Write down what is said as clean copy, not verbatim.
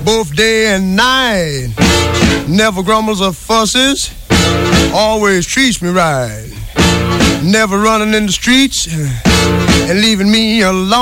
both day and night. Never grumbles or fusses, always treats me right. Never running in the streets and leaving me alone.